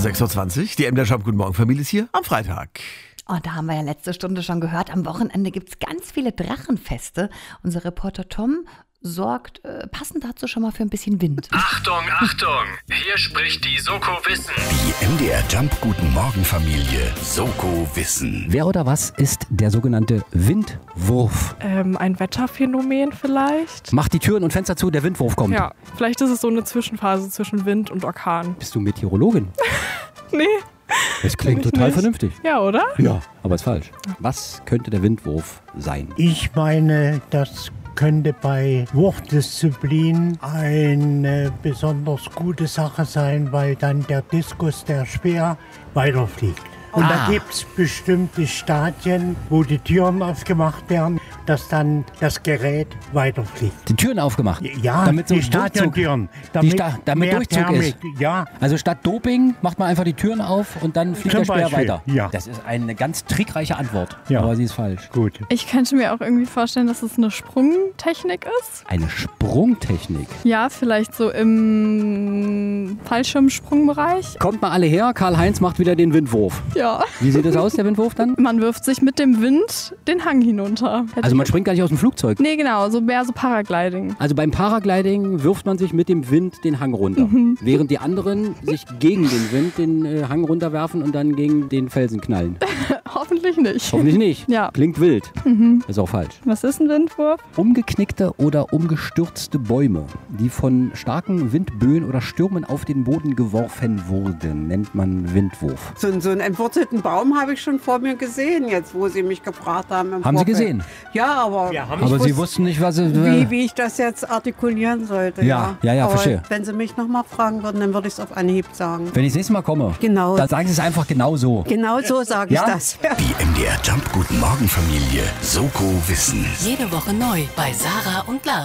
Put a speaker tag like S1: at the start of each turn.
S1: 6.20 Uhr. Die MDR Jump Guten Morgen Familie ist hier am Freitag.
S2: Oh, da haben wir ja letzte Stunde schon gehört, am Wochenende gibt es ganz viele Drachenfeste. Unser Reporter Tom sorgt passend dazu schon mal für ein bisschen Wind.
S3: Achtung, Achtung! Hier spricht die Soko Wissen.
S4: Die MDR Jump Guten Morgen Familie Soko Wissen.
S5: Wer oder was ist der sogenannte Windwurf?
S6: Ein Wetterphänomen vielleicht?
S5: Macht die Türen und Fenster zu, der Windwurf kommt.
S6: Ja, vielleicht ist es so eine Zwischenphase zwischen Wind und Orkan.
S5: Bist du Meteorologin?
S6: Nee.
S5: Das klingt
S6: Bin ich
S5: total
S6: nicht.
S5: vernünftig.
S6: Ja, oder?
S5: Ja, aber ist falsch. Was könnte der Windwurf sein?
S7: Ich meine, das könnte bei Wurfdisziplin eine besonders gute Sache sein, weil dann der Diskus, der schwer weiterfliegt. Und da gibt es bestimmte Stadien, wo die Türen aufgemacht werden, dass dann das Gerät weiterfliegt.
S5: Die Türen aufgemacht?
S7: Ja,
S5: damit so
S7: die
S5: ein Durchzug,
S7: Stadiontüren.
S5: damit
S7: mehr
S5: Durchzug
S7: Thermik,
S5: ist.
S7: Ja.
S5: Also statt Doping macht man einfach die Türen auf und dann fliegt
S7: Zum
S5: der Speer
S7: Beispiel,
S5: weiter.
S7: ja.
S5: Das ist eine ganz trickreiche Antwort,
S7: Ja.
S5: aber sie ist falsch.
S7: Gut.
S6: Ich könnte mir auch irgendwie vorstellen, dass es eine Sprungtechnik ist.
S5: Eine Sprungtechnik.
S6: Ja, vielleicht so im Fallschirmsprungbereich.
S5: Kommt mal alle her, Karl-Heinz macht wieder den Windwurf.
S6: Ja.
S5: Wie sieht das aus, der Windwurf dann?
S6: Man wirft sich mit dem Wind den Hang hinunter.
S5: Also man springt gar nicht aus dem Flugzeug.
S6: Nee, genau, so mehr so Paragliding.
S5: Also beim Paragliding wirft man sich mit dem Wind den Hang runter, während die anderen sich gegen den Wind den Hang runterwerfen und dann gegen den Felsen knallen.
S6: Hoffentlich nicht.
S5: Hoffentlich nicht.
S6: Ja.
S5: Klingt wild. Ist auch falsch.
S6: Was ist ein Windwurf?
S5: Umgeknickte oder umgestürzte Bäume, die von starken Windböen oder Stürmen auf den Boden geworfen wurden, nennt man Windwurf.
S8: So einen entwurzelten Baum habe ich schon vor mir gesehen, jetzt wo Sie mich gefragt haben. Im
S5: Haben Sie
S8: Vorfeld.
S5: gesehen?
S8: Ja, aber,
S5: Aber Sie wussten nicht, was Sie...
S8: wie ich das jetzt artikulieren sollte.
S5: Ja, aber
S8: verstehe. Wenn Sie mich nochmal fragen würden, dann würde ich es auf Anhieb sagen.
S5: Wenn ich das nächste Mal komme,
S8: Genau.
S5: dann sagen Sie es einfach genau so.
S8: Genau so sage ich
S5: Ja?
S8: das.
S4: Die MDR Jump Guten Morgen Familie Soko Wissen.
S9: Jede Woche neu bei Sarah und Lars.